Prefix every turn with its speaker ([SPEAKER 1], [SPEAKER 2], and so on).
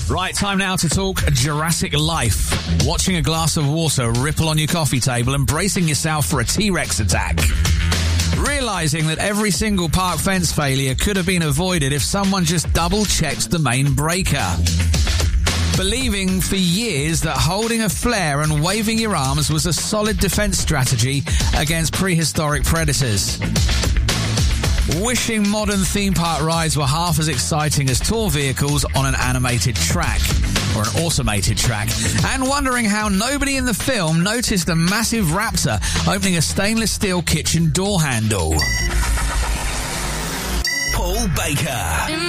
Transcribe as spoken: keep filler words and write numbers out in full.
[SPEAKER 1] Right, time now to talk Jurassic Life. Watching a glass of water ripple on your coffee table and bracing yourself for a T-Rex attack. Realising that every single park fence failure could have been avoided if someone just double-checked the main breaker. Believing for years that holding a flare and waving your arms was a solid defence strategy against prehistoric predators. Wishing modern theme park rides were half as exciting as tall vehicles on an animated track, or an automated track, and wondering how nobody in the film noticed a massive raptor opening a stainless steel kitchen door handle.
[SPEAKER 2] Paul Baker.